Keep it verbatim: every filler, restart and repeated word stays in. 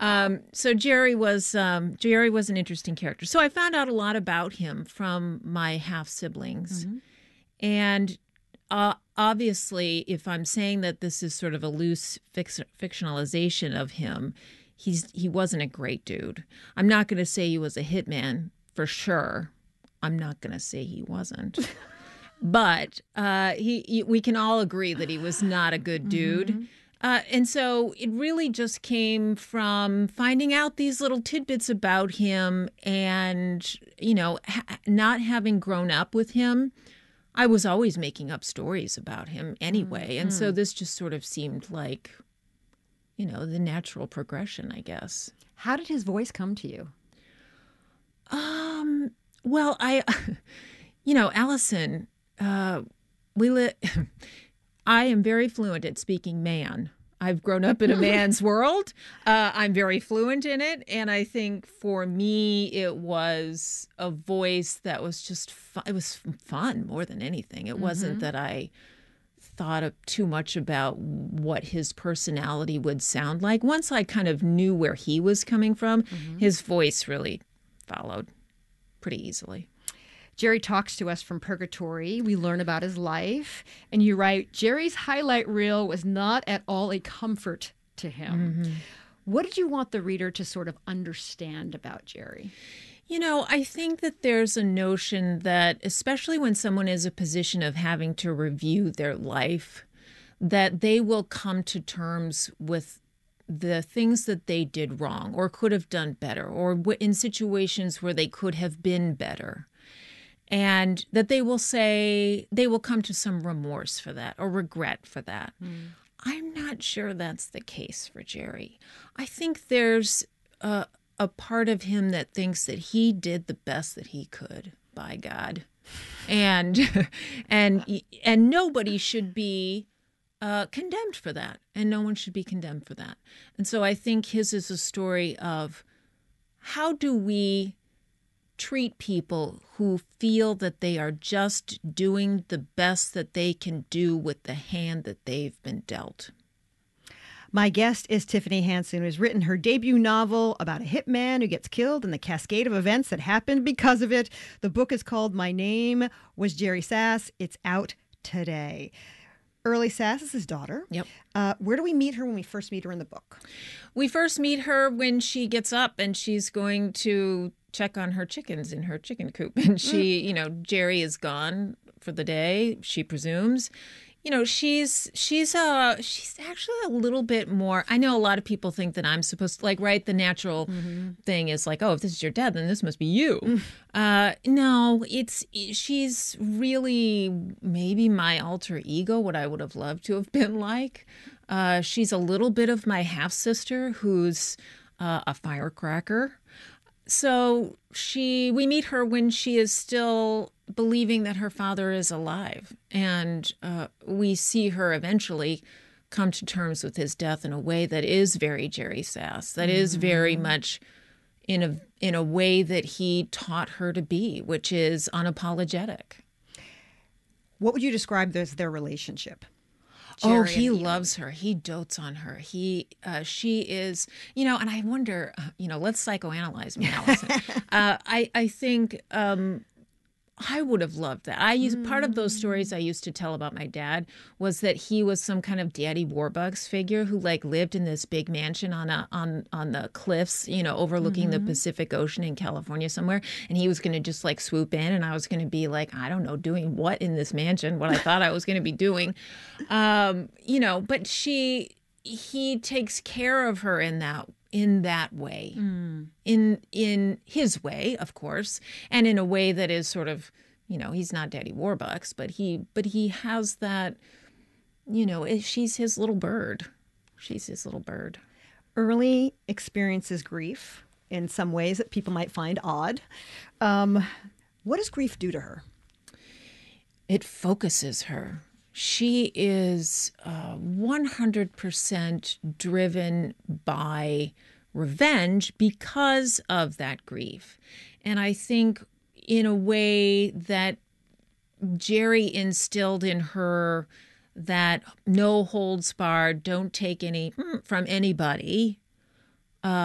Um, so Jerry was um, Jerry was an interesting character. So I found out a lot about him from my half siblings, mm-hmm. and uh, obviously, if I'm saying that this is sort of a loose fix- fictionalization of him, he's he wasn't a great dude. I'm not going to say he was a hitman for sure. I'm not going to say he wasn't. But uh, he, he, we can all agree that he was not a good dude. Mm-hmm. Uh, and so it really just came from finding out these little tidbits about him and, you know, ha- not having grown up with him. I was always making up stories about him anyway. Mm-hmm. And so this just sort of seemed like, you know, the natural progression, I guess. How did his voice come to you? Um, well, I, you know, Allison... Uh, we li- I am very fluent at speaking man. I've grown up in a man's world. Uh, I'm very fluent in it. And I think for me, it was a voice that was just fun. It was fun more than anything. It mm-hmm. wasn't that I thought of too much about what his personality would sound like. Once I kind of knew where he was coming from, mm-hmm. his voice really followed pretty easily. Jerry talks to us from purgatory. We learn about his life. And you write, Jerry's highlight reel was not at all a comfort to him. Mm-hmm. What did you want the reader to sort of understand about Jerry? You know, I think that there's a notion that, especially when someone is in a position of having to review their life, that they will come to terms with the things that they did wrong or could have done better, or in situations where they could have been better. And that they will say, they will come to some remorse for that or regret for that. Mm. I'm not sure that's the case for Jerry. I think there's a, a part of him that thinks that he did the best that he could, by God. And and and nobody should be uh, condemned for that. And no one should be condemned for that. And so I think his is a story of how do we treat people who feel that they are just doing the best that they can do with the hand that they've been dealt. My guest is Tiffany Hansen, who has written her debut novel about a hitman who gets killed and the cascade of events that happened because of it. The book is called My Name Was Jerry Sass. It's out today. Early Sass is his daughter. Yep. Uh, where do we meet her when we first meet her in the book? We first meet her when she gets up and she's going to check on her chickens in her chicken coop. And she, you know, Jerry is gone for the day, she presumes. You know, she's she's uh she's actually a little bit more. I know a lot of people think that I'm supposed to, like, right, the natural mm-hmm. thing is like, oh, if this is your dad, then this must be you. Mm. Uh, no, it's she's really maybe my alter ego, what I would have loved to have been like. Uh, she's a little bit of my half sister who's uh, a firecracker. So she, we meet her when she is still believing that her father is alive. And uh, we see her eventually come to terms with his death in a way that is very Jerry Sass, that mm-hmm. is very much in a in a way that he taught her to be, which is unapologetic. What would you describe as their relationship? Jerry oh, he loves her. He dotes on her. He, uh, she is, you know, and I wonder, you know, let's psychoanalyze me, Allison. uh, I, I think um, I would have loved that. I used mm. part of those stories I used to tell about my dad was that he was some kind of Daddy Warbucks figure who like lived in this big mansion on a on on the cliffs, you know, overlooking mm-hmm. the Pacific Ocean in California somewhere, and he was going to just like swoop in, and I was going to be like, I don't know, doing what in this mansion? What I thought I was going to be doing, um, you know. But she, he takes care of her in that. in that way, mm. in in his way, of course, and in a way that is sort of, you know, he's not Daddy Warbucks, but he but he has that, you know, she's his little bird. She's his little bird. Early experiences grief in some ways that people might find odd. Um, what does grief do to her? It focuses her. She is uh, one hundred percent driven by revenge because of that grief. And I think in a way that Jerry instilled in her that no holds barred, don't take any from anybody,